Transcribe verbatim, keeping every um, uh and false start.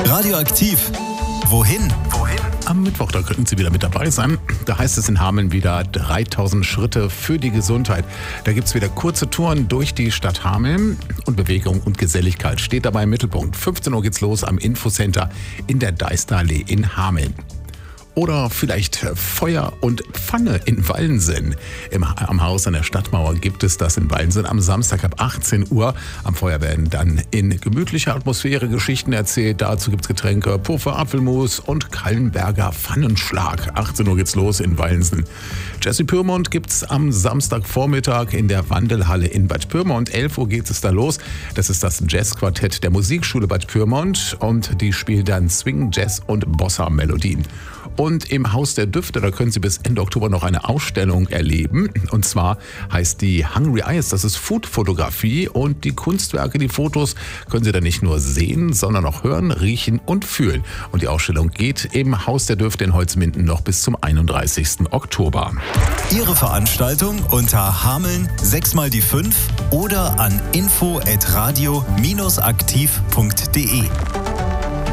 Radioaktiv. Wohin? Wohin? Am Mittwoch, da könnten Sie wieder mit dabei sein. Da heißt es in Hameln wieder dreitausend Schritte für die Gesundheit. Da gibt es wieder kurze Touren durch die Stadt Hameln und Bewegung und Geselligkeit steht dabei im Mittelpunkt. fünfzehn Uhr geht's los am Infocenter in der Deisterallee in Hameln. Oder vielleicht Feuer und Pfanne in Wallensen. Im, am Haus an der Stadtmauer gibt es das in Wallensen am Samstag ab achtzehn Uhr. Am Feuer werden dann in gemütlicher Atmosphäre Geschichten erzählt. Dazu gibt es Getränke, Puffer, Apfelmus und Kallenberger Pfannenschlag. achtzehn Uhr geht's los in Wallensen. Jesse Pyrmont gibt's am Samstagvormittag in der Wandelhalle in Bad Pyrmont. elf Uhr geht es da los. Das ist das Jazzquartett der Musikschule Bad Pyrmont und die spielen dann Swing, Jazz und Bossa-Melodien. Und im Haus der Düfte, da können Sie bis Ende Oktober noch eine Ausstellung erleben. Und zwar heißt die Hungry Eyes, das ist Food-Fotografie. Und die Kunstwerke, die Fotos können Sie dann nicht nur sehen, sondern auch hören, riechen und fühlen. Und die Ausstellung geht im Haus der Düfte in Holzminden noch bis zum einunddreißigsten Oktober. Ihre Veranstaltung unter Hameln sechs mal die fünf oder an info at radio aktiv punkt de.